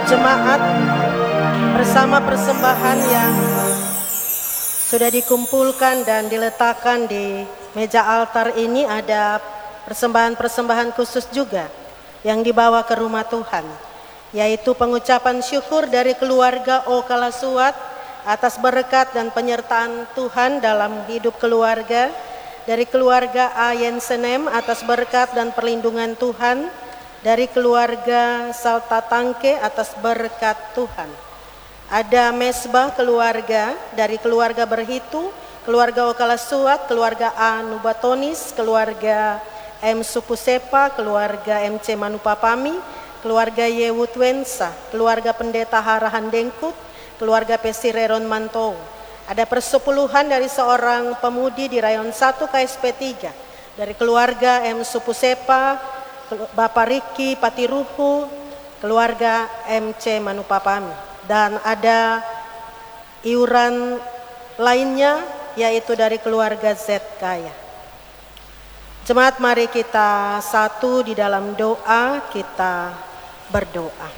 Jemaat, bersama persembahan yang sudah dikumpulkan dan diletakkan di meja altar ini, ada persembahan-persembahan khusus juga yang dibawa ke rumah Tuhan, yaitu pengucapan syukur dari keluarga O Kalasuat atas berkat dan penyertaan Tuhan dalam hidup keluarga, dari keluarga A Yensenem atas berkat dan perlindungan Tuhan, dari keluarga Salta Tangke atas berkat Tuhan. Ada mesbah keluarga dari keluarga Berhitu, keluarga O Kalasuat, keluarga A Nubatonis, keluarga M Supusepa, keluarga MC Manupapami, keluarga Yewutwensa, keluarga Pendeta Harahan Dengkut, keluarga Pesireron Mantou. Ada persepuluhan dari seorang pemudi di rayon 1 KSP 3, dari keluarga M Supusepa, Bapak Riki Patiruhu, keluarga MC Manupapami. Dan ada iuran lainnya, yaitu dari keluarga Z Kaya. Jemaat, mari kita satu di dalam doa, kita berdoa.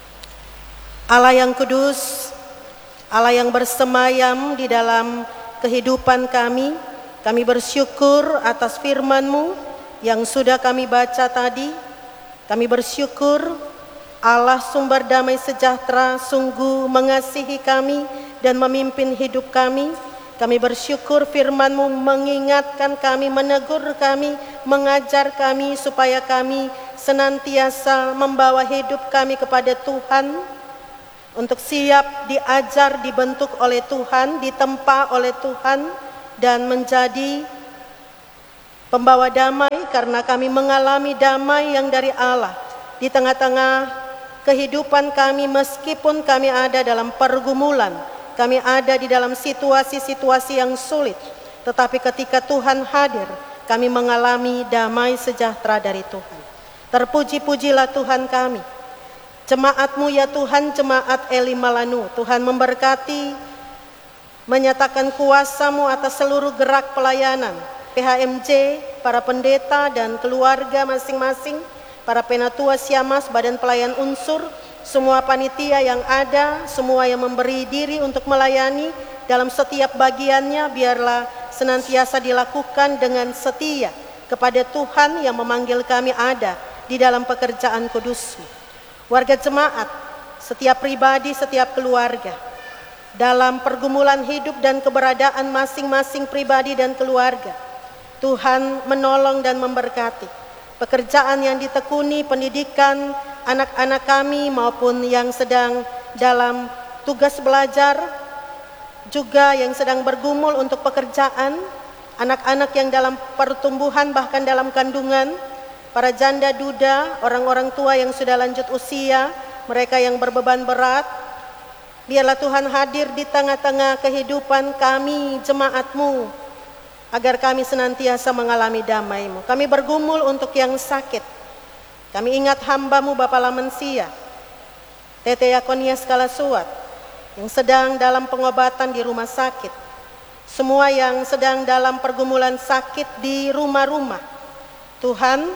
Allah yang kudus, Allah yang bersemayam di dalam kehidupan kami bersyukur atas firman-Mu yang sudah kami baca tadi. Kami bersyukur Allah sumber damai sejahtera sungguh mengasihi kami dan memimpin hidup kami. Kami bersyukur firman-Mu mengingatkan kami, menegur kami, mengajar kami supaya kami senantiasa membawa hidup kami kepada Tuhan, untuk siap diajar, dibentuk oleh Tuhan, ditempa oleh Tuhan, dan menjadi pembawa damai, karena kami mengalami damai yang dari Allah di tengah-tengah kehidupan kami. Meskipun kami ada dalam pergumulan, kami ada di dalam situasi-situasi yang sulit, tetapi ketika Tuhan hadir, kami mengalami damai sejahtera dari Tuhan. Terpuji-pujilah Tuhan kami. Jemaat-Mu ya Tuhan, jemaat Eli Malanu, Tuhan memberkati, menyatakan kuasa-Mu atas seluruh gerak pelayanan PHMJ, para pendeta dan keluarga masing-masing, para penatua Siamas, badan pelayan unsur, semua panitia yang ada, semua yang memberi diri untuk melayani dalam setiap bagiannya, biarlah senantiasa dilakukan dengan setia kepada Tuhan yang memanggil kami ada di dalam pekerjaan kudus-Mu. Warga jemaat, setiap pribadi, setiap keluarga, dalam pergumulan hidup dan keberadaan masing-masing pribadi dan keluarga, Tuhan menolong dan memberkati pekerjaan yang ditekuni, pendidikan anak-anak kami maupun yang sedang dalam tugas belajar, juga yang sedang bergumul untuk pekerjaan, anak-anak yang dalam pertumbuhan bahkan dalam kandungan, para janda duda, orang-orang tua yang sudah lanjut usia, mereka yang berbeban berat. Biarlah Tuhan hadir di tengah-tengah kehidupan kami, jemaat-Mu, agar kami senantiasa mengalami damai-Mu. Kami bergumul untuk yang sakit. Kami ingat hamba-Mu Bapak Lamensia, Tete Yakonias Kalasuat, yang sedang dalam pengobatan di rumah sakit. Semua yang sedang dalam pergumulan sakit di rumah-rumah, Tuhan,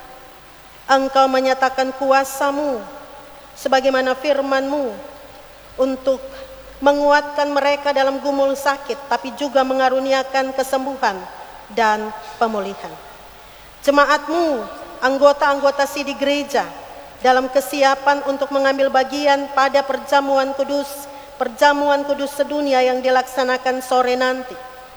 Engkau menyatakan kuasa-Mu sebagaimana firman-Mu untuk menguatkan mereka dalam gumul sakit, tapi juga mengaruniakan kesembuhan dan pemulihan. Jemaat-Mu, anggota-anggota sidi gereja, dalam kesiapan untuk mengambil bagian pada perjamuan kudus sedunia yang dilaksanakan sore nanti.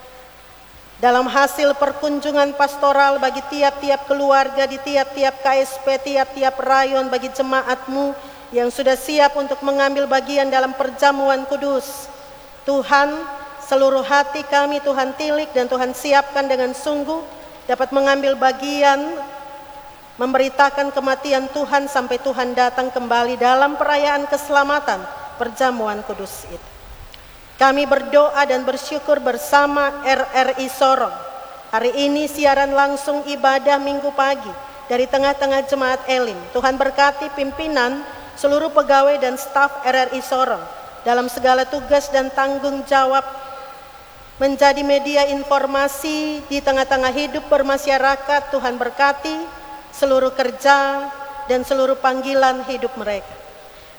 Dalam hasil perkunjungan pastoral bagi tiap-tiap keluarga di tiap-tiap KSP, tiap-tiap rayon, bagi jemaat-Mu yang sudah siap untuk mengambil bagian dalam perjamuan kudus. Tuhan, seluruh hati kami Tuhan tilik dan Tuhan siapkan dengan sungguh dapat mengambil bagian, memberitakan kematian Tuhan sampai Tuhan datang kembali dalam perayaan keselamatan perjamuan kudus itu. Kami berdoa dan bersyukur bersama RRI Sorong. Hari ini siaran langsung ibadah minggu pagi dari tengah-tengah jemaat Elim. Tuhan berkati pimpinan, seluruh pegawai dan staf RRI Sorong dalam segala tugas dan tanggung jawab menjadi media informasi di tengah-tengah hidup bermasyarakat. Tuhan berkati seluruh kerja dan seluruh panggilan hidup mereka.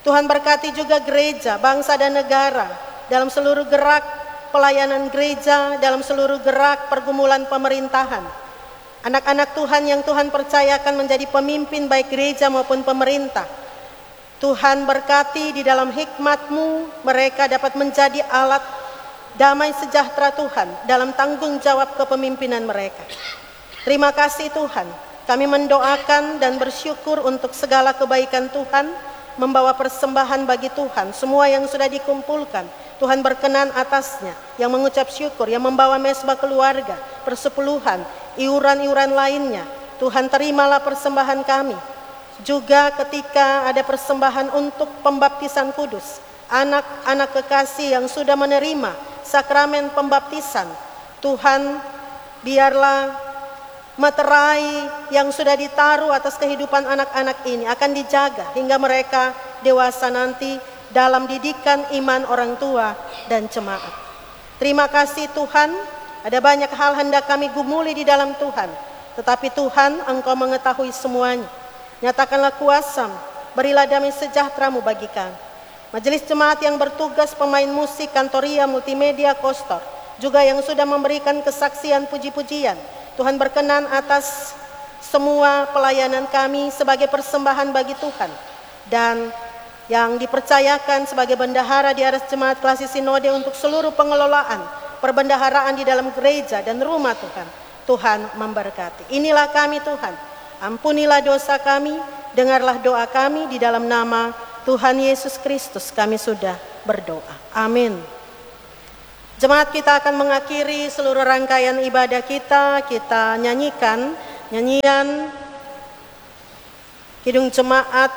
Tuhan berkati juga gereja, bangsa dan negara dalam seluruh gerak pelayanan gereja, dalam seluruh gerak pergumulan pemerintahan. Anak-anak Tuhan yang Tuhan percayakan menjadi pemimpin baik gereja maupun pemerintah. Tuhan berkati di dalam hikmat-Mu mereka dapat menjadi alat damai sejahtera Tuhan dalam tanggung jawab kepemimpinan mereka. Terima kasih Tuhan, kami mendoakan dan bersyukur untuk segala kebaikan Tuhan, membawa persembahan bagi Tuhan, semua yang sudah dikumpulkan, Tuhan berkenan atasnya, yang mengucap syukur, yang membawa mesbah keluarga, persepuluhan, iuran-iuran lainnya, Tuhan terimalah persembahan kami. Juga ketika ada persembahan untuk pembaptisan kudus, anak-anak kekasih yang sudah menerima sakramen pembaptisan, Tuhan biarlah materai yang sudah ditaruh atas kehidupan anak-anak ini akan dijaga hingga mereka dewasa nanti dalam didikan iman orang tua dan jemaat. Terima kasih Tuhan, ada banyak hal hendak kami gumuli di dalam Tuhan, tetapi Tuhan Engkau mengetahui semuanya. Nyatakanlah kuasa-Mu, berilah damai sejahtera-Mu bagi kami. Majelis jemaat yang bertugas, pemain musik, kantoria, multimedia, kostor, juga yang sudah memberikan kesaksian puji-pujian, Tuhan berkenan atas semua pelayanan kami sebagai persembahan bagi Tuhan. Dan yang dipercayakan sebagai bendahara di atas jemaat klasik sinode untuk seluruh pengelolaan perbendaharaan di dalam gereja dan rumah Tuhan. Tuhan memberkati. Inilah kami Tuhan, ampunilah dosa kami, dengarlah doa kami, di dalam nama Tuhan Yesus Kristus kami sudah berdoa. Amin. Jemaat, kita akan mengakhiri seluruh rangkaian ibadah kita. Kita nyanyikan nyanyian Kidung Jemaat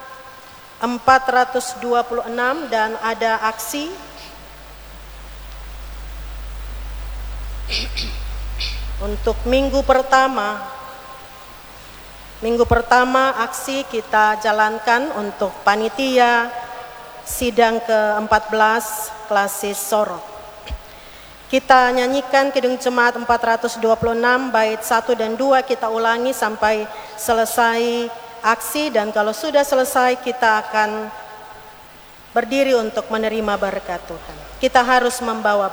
426 dan ada aksi. Untuk minggu pertama aksi kita jalankan untuk panitia sidang ke-14 Klasis Sorot. Kita nyanyikan Kidung Jemaat 426 bait 1 dan 2, kita ulangi sampai selesai aksi, dan kalau sudah selesai kita akan berdiri untuk menerima berkat Tuhan. Kita harus membawa